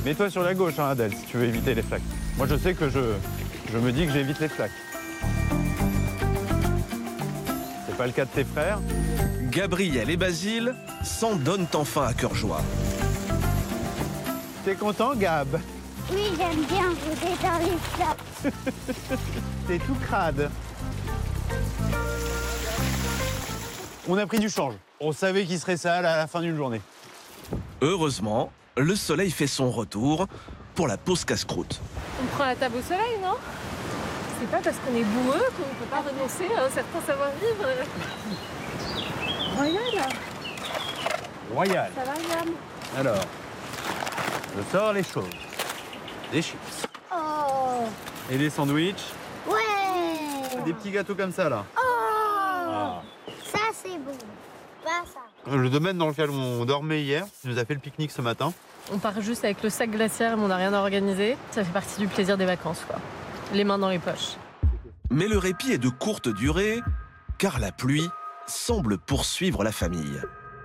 Mets-toi sur la gauche, hein, Adèle, si tu veux éviter les flaques. Moi, je sais que je me dis que j'évite les flaques. C'est pas le cas de tes frères. Gabriel et Basile s'en donnent enfin à cœur joie. T'es content, Gab? Oui, j'aime bien rouler dans les flaques. T'es tout crade. On a pris du change. On savait qu'il serait sale à la fin d'une journée. Heureusement, le soleil fait son retour pour la pause casse-croûte. On prend la table au soleil, non? C'est pas parce qu'on est bourreux qu'on ne peut pas renoncer à un certain savoir-vivre. Royal, Royal. ça va, Yann? Alors, je sors les choses. Des chips. Oh, Et des sandwichs. ouais. Des petits gâteaux comme ça, là. Oh, ça c'est bon. Pas ça. Le domaine dans lequel on dormait hier, il nous a fait le pique-nique ce matin. On part juste avec le sac glaciaire, mais on n'a rien à organiser. Ça fait partie du plaisir des vacances, quoi. Les mains dans les poches. Mais le répit est de courte durée, car la pluie semble poursuivre la famille.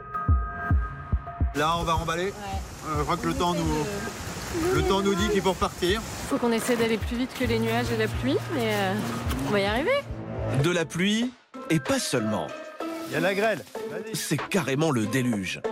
Là, on va remballer. Je crois que le temps nous dit qu'il faut repartir. Faut qu'on essaie d'aller plus vite que les nuages et la pluie, mais on va y arriver. De la pluie, et pas seulement. Il y a la grêle. Vas-y. C'est carrément le déluge.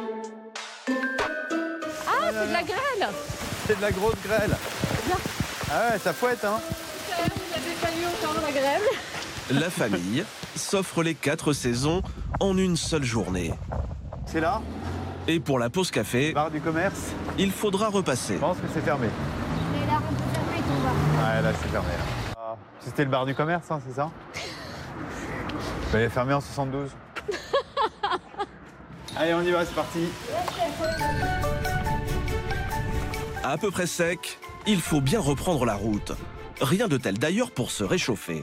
Ah, c'est de la grêle! C'est de la grosse grêle. Bien. Ah ouais, ça fouette, hein. Il avait fallu encore la grêle. La famille s'offre les 4 saisons en une seule journée. C'est là, Et pour la pause café, bar du commerce. il faudra repasser. Je pense que c'est fermé. Mais là, on peut fermer tout bas. Ouais, là, c'est fermé. Là. Ah, c'était le bar du commerce, hein, c'est ça? Il est fermé en 72. Allez, on y va, c'est parti. À peu près sec, il faut bien reprendre la route. Rien de tel d'ailleurs pour se réchauffer.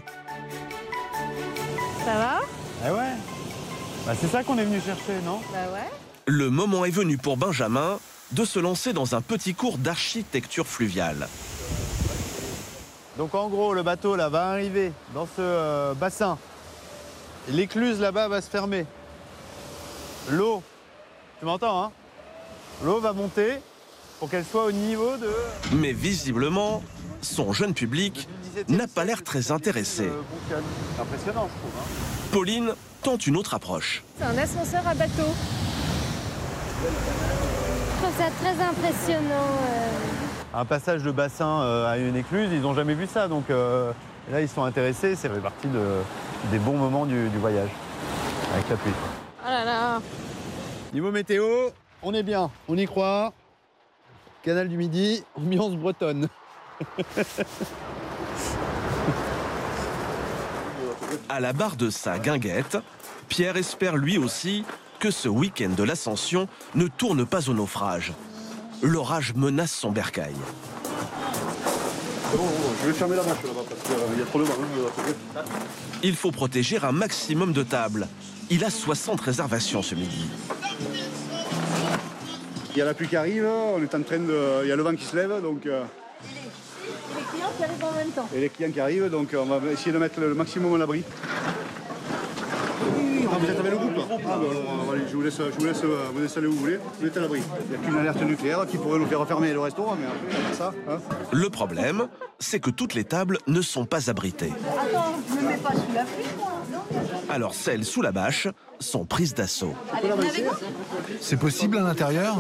Ça va? Ah ouais. Bah, c'est ça qu'on est venu chercher, non? Bah ouais. Le moment est venu pour Benjamin de se lancer dans un petit cours d'architecture fluviale. Donc en gros, le bateau là va arriver dans ce bassin. L'écluse là-bas va se fermer. L'eau, tu m'entends, hein? L'eau va monter pour qu'elle soit au niveau de... Mais visiblement, son jeune public n'a pas l'air très intéressé. C'est impressionnant, je trouve. Hein. Pauline tente une autre approche. C'est un ascenseur à bateau. Je trouve ça très impressionnant. Un passage de bassin à une écluse, ils n'ont jamais vu ça. Donc là, ils sont intéressés. Ça fait partie des bons moments du voyage avec la pluie. Oh là là. Niveau météo, on est bien, on y croit. Canal du Midi, ambiance bretonne. À la barre de sa guinguette, Pierre espère lui aussi que ce week-end de l'Ascension ne tourne pas au naufrage. L'orage menace son bercail. Je vais fermer la bâche là-bas parce qu'il y a trop de vent. Il faut protéger un maximum de tables. Il a 60 réservations ce midi. Il y a la pluie qui arrive, on est en train de... Il y a le vent qui se lève, donc... Les clients qui arrivent en même temps. Et les clients qui arrivent, donc on va essayer de mettre le maximum à l'abri. Ah, vous êtes avec le groupe là? Ah, bah, alors, allez, je vous laisse vous installer où vous voulez. Vous êtes à l'abri. Il n'y a qu'une alerte nucléaire qui pourrait nous faire refermer le restaurant, mais après, ça... Hein. Le problème, c'est que toutes les tables ne sont pas abritées. Attends, je me mets pas sous la pluie, moi. Alors celles sous la bâche sont prises d'assaut. Allez, venez avec moi. C'est possible à l'intérieur?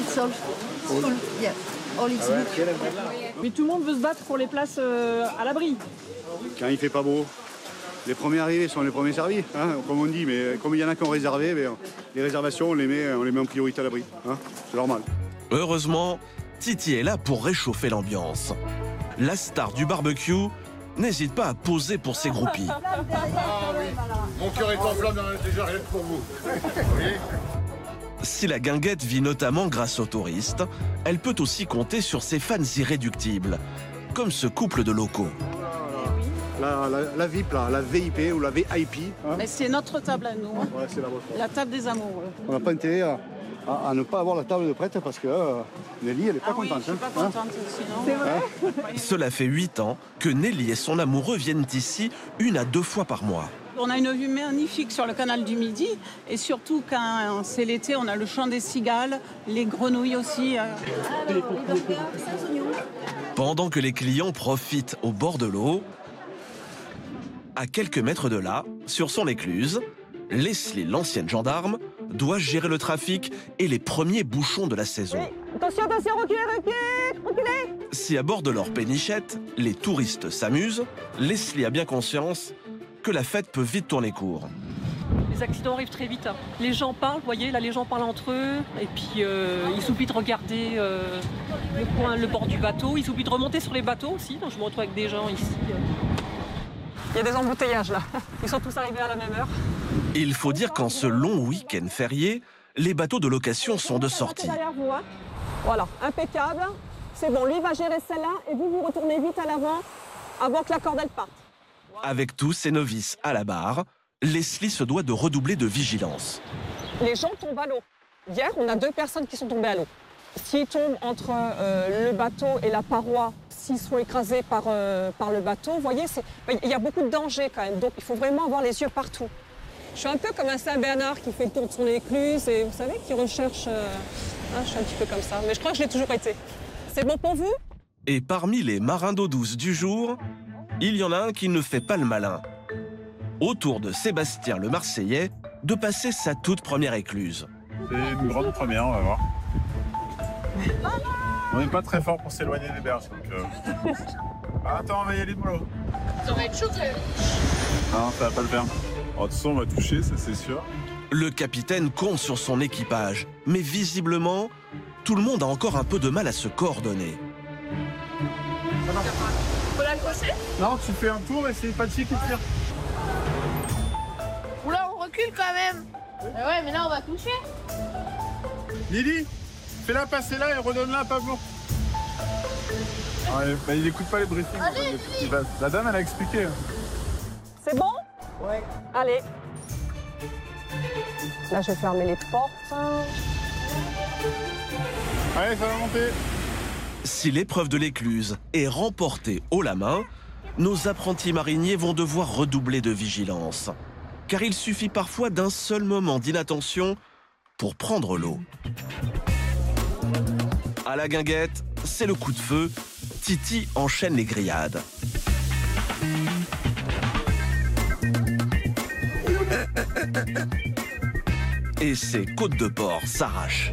Mais tout le monde veut se battre pour les places à l'abri. Quand il fait pas beau, les premiers arrivés sont les premiers servis, hein, comme on dit, mais comme il y en a qui ont réservé, les réservations, on les met en priorité à l'abri. Hein, c'est normal. Heureusement, Titi est là pour réchauffer l'ambiance. La star du barbecue n'hésite pas à poser pour ses groupies. Mon cœur est en flamme, déjà rien pour vous. Si la guinguette vit notamment grâce aux touristes, elle peut aussi compter sur ses fans irréductibles, comme ce couple de locaux. La VIP, là, la VIP ou la VIP. Hein. Mais c'est notre table à nous. Hein. Ouais, c'est la vôtre. La table des amoureux. On n'a pas intérêt à ne pas avoir la table de prête parce que Nelly, elle n'est pas Oui, contente. je suis pas contente sinon. C'est vrai? Cela fait 8 ans que Nelly et son amoureux viennent ici 1 à 2 fois par mois. On a une vue magnifique sur le canal du Midi et surtout quand c'est l'été, on a le chant des cigales, les grenouilles aussi. Pendant que les clients profitent au bord de l'eau, à quelques mètres de là, sur son écluse, Leslie, l'ancienne gendarme, doit gérer le trafic et les premiers bouchons de la saison. Attention, attention, reculez. Si à bord de leur pénichette, les touristes s'amusent, Leslie a bien conscience que la fête peut vite tourner court. Les accidents arrivent très vite. Les gens parlent, vous voyez, là les gens parlent entre eux, et puis ils oublient de regarder le bord du bateau, ils oublient de remonter sur les bateaux aussi. Donc je me retrouve avec des gens ici. Il y a des embouteillages là. Ils sont tous arrivés à la même heure. Il faut dire qu'en ce long week-end férié, les bateaux de location sont de sortie. Derrière vous, hein. Voilà, impeccable. C'est bon, lui va gérer celle-là et vous retournez vite à l'avant avant que la cordelle parte. Avec tous ces novices à la barre, Leslie se doit de redoubler de vigilance. Les gens tombent à l'eau. Hier, on a 2 personnes qui sont tombées à l'eau. S'ils tombent entre le bateau et la paroi, s'ils sont écrasés par le bateau, vous voyez, il y a beaucoup de danger quand même. Donc il faut vraiment avoir les yeux partout. Je suis un peu comme un Saint-Bernard qui fait le tour de son écluse et vous savez, qui recherche... je suis un petit peu comme ça, mais je crois que je l'ai toujours été. C'est bon pour vous? Et parmi les marins d'eau douce du jour, il y en a un qui ne fait pas le malin. Au tour de Sébastien le Marseillais de passer sa toute première écluse. C'est une grande première, on va voir. On n'est pas très fort pour s'éloigner des berges, donc... Attends, on va y aller mollo. Ça va être chaud quand même. Non, ça va pas le faire. De toute façon, on va toucher, ça c'est sûr. Le capitaine compte sur son équipage, mais visiblement, tout le monde a encore un peu de mal à se coordonner. Faut l'accrocher? Non, tu fais un tour et c'est Pachi qui tire. Oula, on recule quand même. Ouais, mais là on va toucher. Lily, fais-la passer là et redonne-la à Pablo. Ouais, bah, il écoute pas les briefings. La dame, elle a expliqué. C'est bon? Ouais. Allez. Là, je vais fermer les portes. Allez, ça va monter. Si l'épreuve de l'écluse est remportée haut la main, nos apprentis mariniers vont devoir redoubler de vigilance. Car il suffit parfois d'un seul moment d'inattention pour prendre l'eau. À la guinguette, c'est le coup de feu. Titi enchaîne les grillades. Et ses côtes de porc s'arrachent.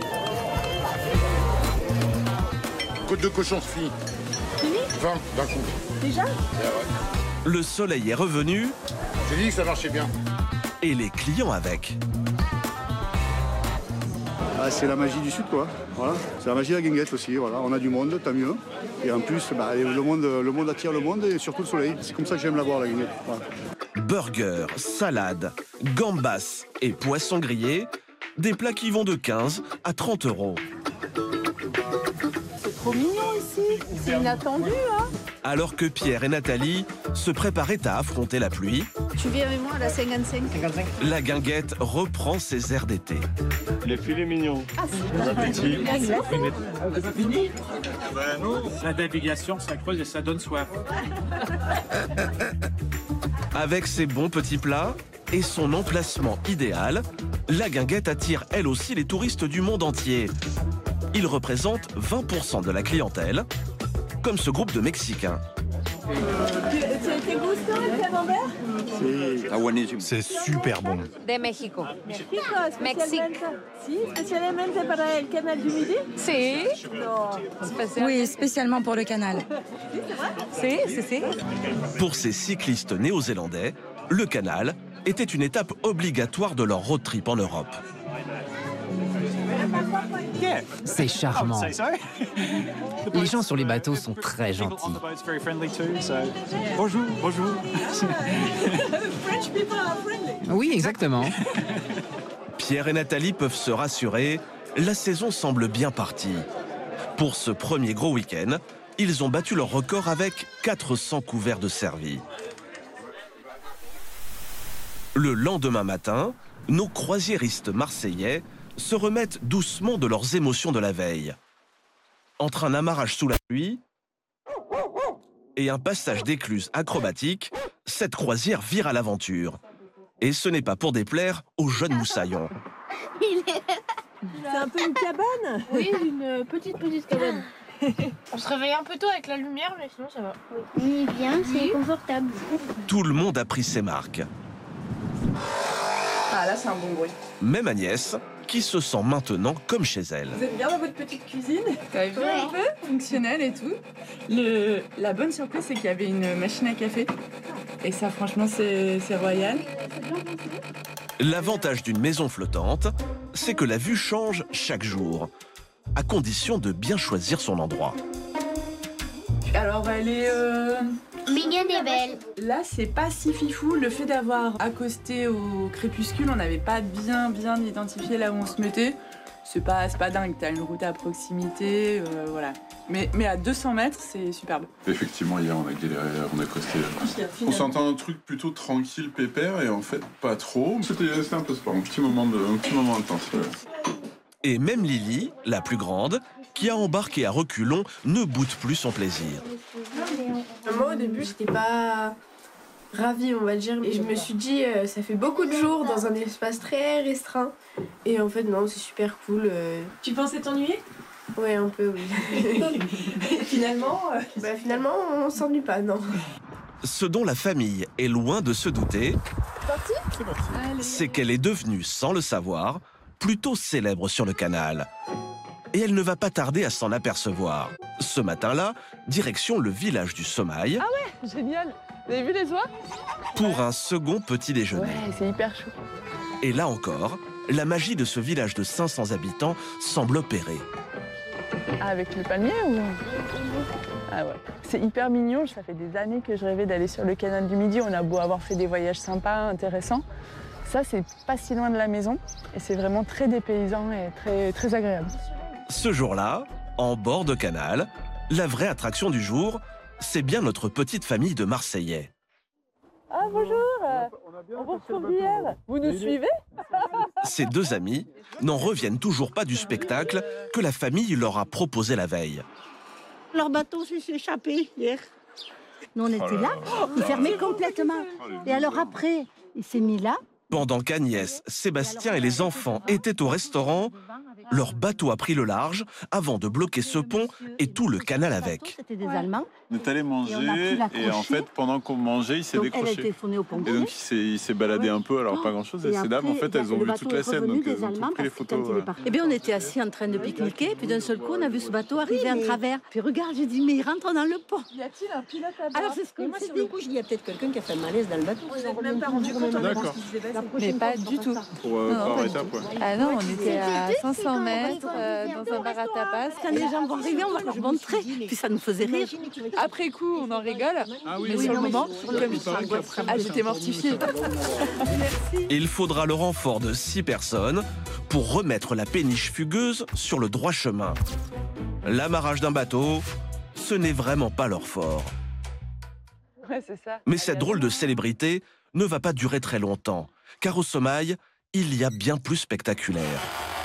Côte de cochon fini. Fini? 20 d'un coup. Déjà? Le soleil est revenu. J'ai dit que ça marchait bien. Et les clients avec. Ah, c'est la magie du Sud, quoi. Voilà. C'est la magie de la guinguette aussi. Voilà. On a du monde, tant mieux. Et en plus, le monde attire le monde et surtout le soleil. C'est comme ça que j'aime la voir, la guinguette. Voilà. Burgers, salades, gambas et poissons grillés, des plats qui vont de 15 à 30 €. C'est trop mignon ici. C'est inattendu, hein. Alors que Pierre et Nathalie se préparaient à affronter la pluie, Tu viens avec moi à la 55. la guinguette reprend ses airs d'été. Les filets mignons. Bon appétit. La navigation, ça creuse et ça donne soif. Avec ses bons petits plats et son emplacement idéal, la guinguette attire elle aussi les touristes du monde entier. Ils représentent 20% de la clientèle, comme ce groupe de Mexicains. C'est super bon. De México. Mexique. Si, spécialement para el canal du Midi? Si. Oui, spécialement pour le canal. Si. Pour ces cyclistes néo-zélandais, le canal était une étape obligatoire de leur road trip en Europe. C'est charmant. Les gens sur les bateaux sont très gentils. Bonjour. Oui, exactement. Pierre et Nathalie peuvent se rassurer, la saison semble bien partie. Pour ce premier gros week-end, ils ont battu leur record avec 400 couverts de servis. Le lendemain matin, nos croisiéristes marseillais se remettent doucement de leurs émotions de la veille. Entre un amarrage sous la pluie et un passage d'écluse acrobatique, cette croisière vire à l'aventure. Et ce n'est pas pour déplaire aux jeunes moussaillons. C'est un peu une cabane? Oui, une petite cabane. On se réveille un peu tôt avec la lumière, mais sinon ça va. On est bien, c'est confortable. Tout le monde a pris ses marques. Ah là, c'est un bon bruit. Même Agnès, qui se sent maintenant comme chez elle. Vous êtes bien dans votre petite cuisine? T'as vu un peu? Fonctionnel et tout. La bonne surprise, c'est qu'il y avait une machine à café. Et ça, franchement, c'est royal. L'avantage d'une maison flottante, c'est que la vue change chaque jour, à condition de bien choisir son endroit. Alors, elle est... Mignonne et belle. Là, c'est pas si fifou. Le fait d'avoir accosté au crépuscule, on n'avait pas bien identifié là où on se mettait. C'est pas dingue, t'as une route à proximité, voilà. Mais à 200 mètres, c'est superbe. Effectivement, hier, on a galéré, on a costé. On s'entend un truc plutôt tranquille, pépère, et en fait, pas trop. C'était un peu sport, un petit moment intense. Et même Lily, la plus grande, qui a embarqué à reculons, ne boude plus son plaisir. Moi, au début, j'étais pas ravie, on va dire. Et je me suis dit, ça fait beaucoup de jours dans un espace très restreint. Et en fait, non, c'est super cool. Tu pensais t'ennuyer? Ouais, un peu, oui. Et finalement Finalement, on s'ennuie pas, non. Ce dont la famille est loin de se douter, c'est qu'elle est devenue, sans le savoir, plutôt célèbre sur le canal. Et elle ne va pas tarder à s'en apercevoir. Ce matin-là, direction le village du Sommail. Ah ouais, génial. Vous avez vu les oies? Pour un second petit déjeuner. Ouais, c'est hyper chou. Et là encore, la magie de ce village de 500 habitants semble opérer. Ah, avec le palmier ou... Ah ouais. C'est hyper mignon, ça fait des années que je rêvais d'aller sur le canal du Midi. On a beau avoir fait des voyages sympas, intéressants. Ça, c'est pas si loin de la maison et c'est vraiment très dépaysant et très agréable. Ce jour-là, en bord de canal, la vraie attraction du jour, c'est bien notre petite famille de Marseillais. Ah bonjour, on vous retrouve hier. Vous nous suivez? Ces deux amis n'en reviennent toujours pas du spectacle que la famille leur a proposé la veille. Leur bateau s'est échappé hier. Nous on était là, il fermait complètement. Et alors après, il s'est mis là. Pendant qu'Agnès, Sébastien et les enfants étaient au restaurant, leur bateau a pris le large avant de bloquer ce pont et tout le canal avec. C'était des Allemands. On est allé manger et en fait, pendant qu'on mangeait, il s'est décroché. Elle a téléphoné au pompier. Et donc, il s'est baladé un peu, alors pas grand-chose. Et ces dames, en fait, elles ont vu toute la scène, donc elles ont toutes pris les photos. Eh bien, on était assis en train de pique-niquer, puis d'un seul coup, on a vu ce bateau arriver en travers. Puis regarde, j'ai dit, mais il rentre dans le pont. Y a-t-il un pilote à bord? Alors, c'est ce qu'on s'est dit. Sur le coup, je dis, il y a peut-être quelqu'un qui a fait un malaise dans le bateau. Vous n'êtes même pas rendu compte mais pas du tout. Par étape, ouais. Ah non, on était à 500 mètres dans un bar à tapas. Quand les gens vont arriver, on va leur montrer. Puis ça nous faisait rire. Après coup, on en rigole. Ah oui, mais sur le moment, j'étais mortifiée. Il faudra le renfort de 6 personnes pour remettre la péniche fugueuse sur le droit chemin. L'amarrage d'un bateau, ce n'est vraiment pas leur fort. Ouais, c'est ça. Mais cette drôle de célébrité ne va pas durer très longtemps, car au Sommail, il y a bien plus spectaculaire.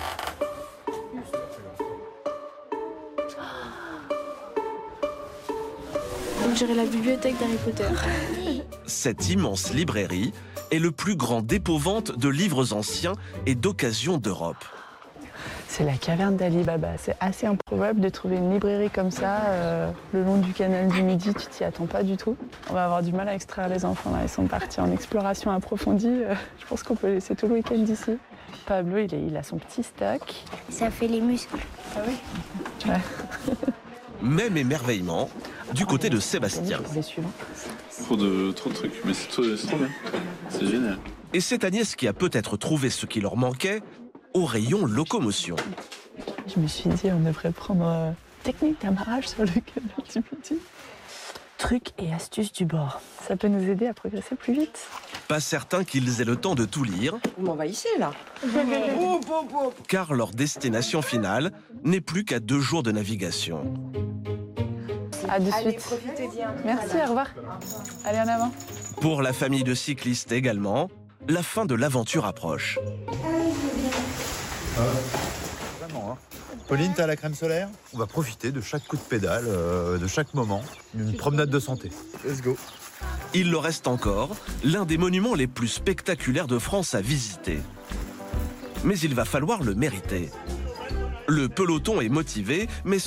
On dirait la bibliothèque d'Harry Potter. Cette immense librairie est le plus grand dépôt-vente de livres anciens et d'occasion d'Europe. C'est la caverne d'Ali Baba. C'est assez improbable de trouver une librairie comme ça le long du canal du Midi. Tu t'y attends pas du tout. On va avoir du mal à extraire les enfants. Là. Ils sont partis en exploration approfondie. Je pense qu'on peut laisser tout le week-end ici. Pablo, il a son petit stock. Ça fait les muscles. Ah oui? Ouais. Même émerveillement du côté de Sébastien. Trop de trucs, mais c'est trop bien. C'est génial. Et c'est Agnès qui a peut-être trouvé ce qui leur manquait au rayon locomotion. Je me suis dit, on devrait prendre technique d'amarrage sur le canal du Midi. Trucs et astuces du bord. Ça peut nous aider à progresser plus vite. Pas certain qu'ils aient le temps de tout lire. Vous m'envahissez là. Car leur destination finale n'est plus qu'à 2 jours de navigation. À de suite. Profitez bien. Merci, au revoir. Allez, en avant. Pour la famille de cyclistes également, la fin de l'aventure approche. Vraiment, hein. Pauline, t'as la crème solaire? On va profiter de chaque coup de pédale, de chaque moment, d'une promenade de santé. Let's go. il leur reste encore l'un des monuments les plus spectaculaires de France à visiter. Mais il va falloir le mériter. Le peloton est motivé, mais